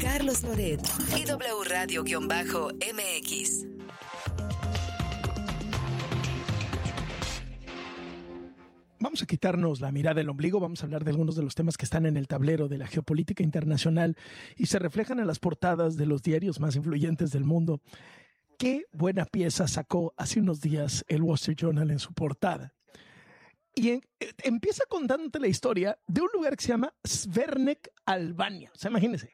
Carlos Loret y W Radio-MX. Vamos a quitarnos la mirada del ombligo, vamos a hablar de algunos de los temas que están en el tablero de la geopolítica internacional y se reflejan en las portadas de los diarios más influyentes del mundo. Qué buena pieza sacó hace unos días el Wall Street Journal en su portada. Y empieza contándote la historia de un lugar que se llama Švernik, Albania. O sea, imagínense,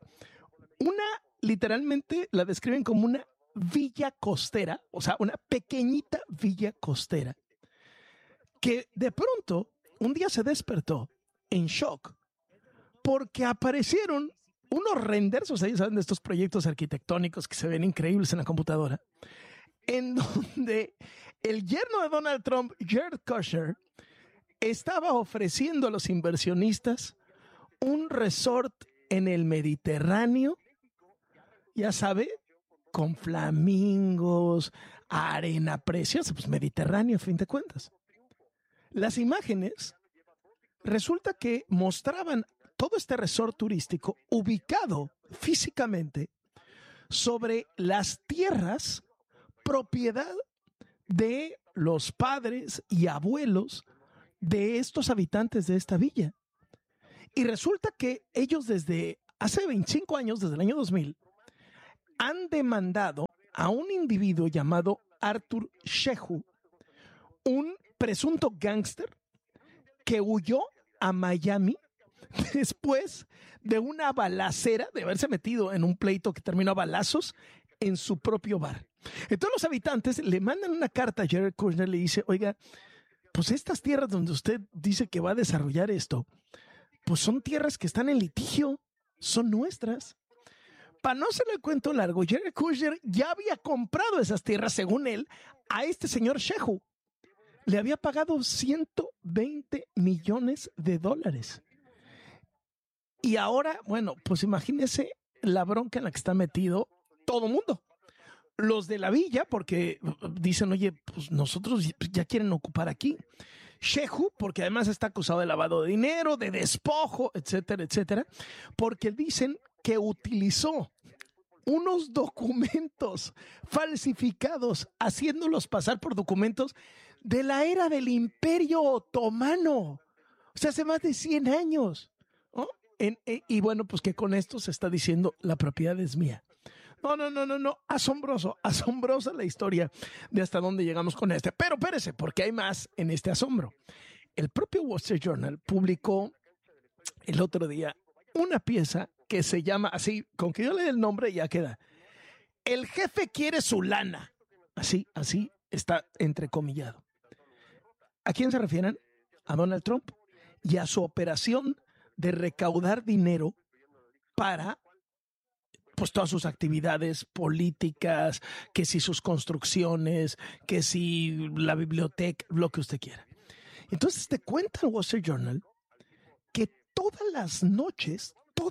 literalmente la describen como una villa costera, o sea, una pequeñita villa costera, que de pronto un día se despertó en shock porque aparecieron unos renders, o sea, ya saben, de estos proyectos arquitectónicos que se ven increíbles en la computadora, en donde el yerno de Donald Trump, Jared Kushner, estaba ofreciendo a los inversionistas un resort en el Mediterráneo, ya sabe, con flamingos, arena preciosa, pues Mediterráneo a fin de cuentas. Las imágenes resulta que mostraban todo este resort turístico ubicado físicamente sobre las tierras propiedad de los padres y abuelos de estos habitantes de esta villa. Y resulta que ellos desde hace 25 años, desde el año 2000, han demandado a un individuo llamado Artur Shehu, un presunto gángster que huyó a Miami después de una balacera, de haberse metido en un pleito que terminó a balazos en su propio bar. Entonces los habitantes le mandan una carta a Jared Kushner, le dice, oiga, pues estas tierras donde usted dice que va a desarrollar esto, pues son tierras que están en litigio, son nuestras. Para no hacerle el cuento largo, Jared Kushner ya había comprado esas tierras, según él, a este señor Shehu. Le había pagado $120 millones. Y ahora, bueno, pues imagínese la bronca en la que está metido todo mundo. Los de la villa, porque dicen, oye, pues nosotros ya quieren ocupar aquí. Shehu, porque además está acusado de lavado de dinero, de despojo, etcétera, etcétera, porque dicen que utilizó unos documentos falsificados, haciéndolos pasar por documentos de la era del Imperio Otomano. O sea, hace más de 100 años. ¿No? Y bueno, pues que con esto se está diciendo la propiedad es mía. No. Asombrosa la historia de hasta dónde llegamos con este. Pero espérese, porque hay más en este asombro. El propio Wall Street Journal publicó el otro día una pieza que se llama así, con que yo le dé el nombre ya queda. El jefe quiere su lana. Así está entrecomillado. ¿A quién se refieren? A Donald Trump y a su operación de recaudar dinero para pues todas sus actividades políticas, que si sus construcciones, que si la biblioteca, lo que usted quiera. Entonces te cuenta el Wall Street Journal que todas las noches,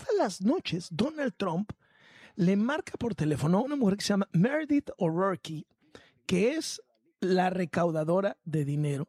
Donald Trump le marca por teléfono a una mujer que se llama Meredith O'Rourke, que es la recaudadora de dinero,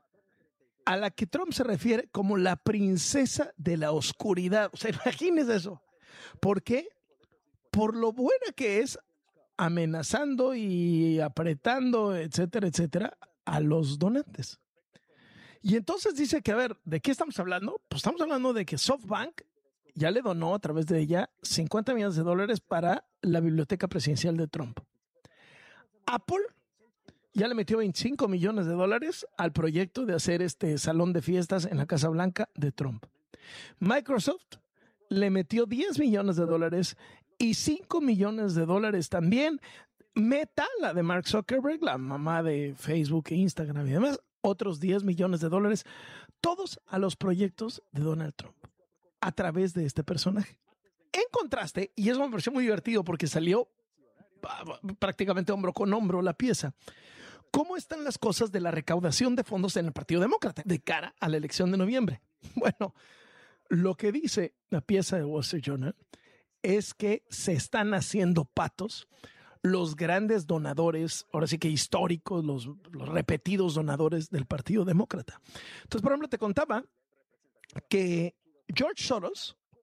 a la que Trump se refiere como la princesa de la oscuridad. O sea, imagínese eso. ¿Por qué? Por lo buena que es amenazando y apretando, etcétera, etcétera, a los donantes. Y entonces dice que, a ver, ¿de qué estamos hablando? Pues estamos hablando de que SoftBank ya le donó a través de ella $50 millones para la biblioteca presidencial de Trump. Apple ya le metió $25 millones al proyecto de hacer este salón de fiestas en la Casa Blanca de Trump. Microsoft le metió $10 millones y $5 millones también. Meta, la de Mark Zuckerberg, la mamá de Facebook e Instagram y demás, otros $10 millones, todos a los proyectos de Donald Trump a través de este personaje. En contraste, y eso me pareció muy divertido porque salió prácticamente hombro con hombro la pieza, ¿cómo están las cosas de la recaudación de fondos en el Partido Demócrata de cara a la elección de noviembre? Bueno, lo que dice la pieza de Wall Street Journal es que se están haciendo patos los grandes donadores, ahora sí que históricos, los repetidos donadores del Partido Demócrata. Entonces, por ejemplo, te contaba que George Soros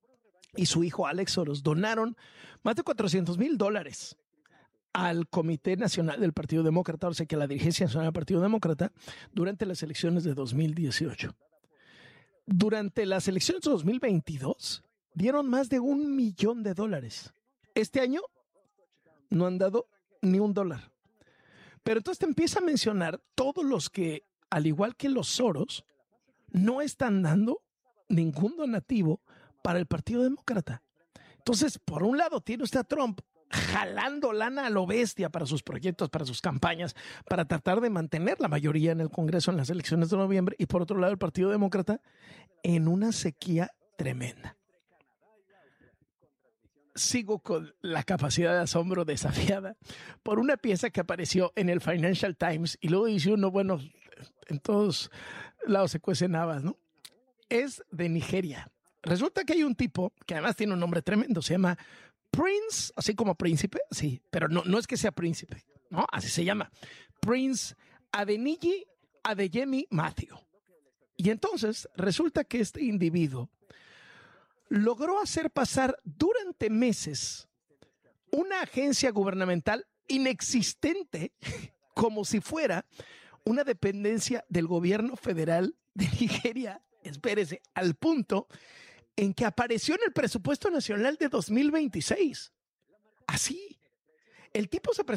y su hijo Alex Soros donaron más de $400,000 al Comité Nacional del Partido Demócrata, o sea que a la dirigencia nacional del Partido Demócrata, durante las elecciones de 2018. Durante las elecciones de 2022, dieron más de $1 millón. Este año no han dado ni $1. Pero entonces te empieza a mencionar todos los que, al igual que los Soros, no están dando ningún donativo para el Partido Demócrata. Entonces, por un lado, tiene usted a Trump jalando lana a lo bestia para sus proyectos, para sus campañas, para tratar de mantener la mayoría en el Congreso en las elecciones de noviembre, y por otro lado, el Partido Demócrata en una sequía tremenda. Sigo con la capacidad de asombro desafiada por una pieza que apareció en el Financial Times y luego dice uno, bueno, en todos lados se cuecen habas, ¿no? Es de Nigeria. Resulta que hay un tipo que además tiene un nombre tremendo, se llama Prince, así como príncipe, sí, pero no es que sea príncipe, ¿no? Así se llama. Prince Adeniji Adeyemi Matthew. Y entonces resulta que este individuo logró hacer pasar durante meses una agencia gubernamental inexistente como si fuera una dependencia del gobierno federal de Nigeria. Espérese, al punto en que apareció en el presupuesto nacional de 2026. Así, el tipo se presentó